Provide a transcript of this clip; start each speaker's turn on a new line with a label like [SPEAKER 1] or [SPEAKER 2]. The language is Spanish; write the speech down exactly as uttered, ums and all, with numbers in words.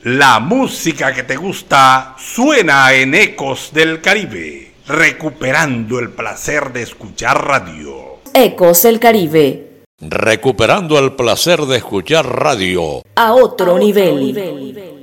[SPEAKER 1] La música que te gusta suena en Ecos del Caribe, recuperando el placer de escuchar radio.
[SPEAKER 2] Ecos del Caribe.
[SPEAKER 3] Recuperando el placer de escuchar radio.
[SPEAKER 2] A otro, a otro nivel. nivel.